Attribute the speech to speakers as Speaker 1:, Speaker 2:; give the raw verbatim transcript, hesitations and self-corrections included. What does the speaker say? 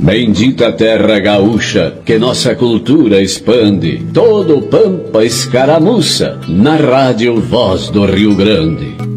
Speaker 1: Bendita terra gaúcha, que nossa cultura expande. Todo Pampa escaramuça, na rádio Voz do Rio Grande.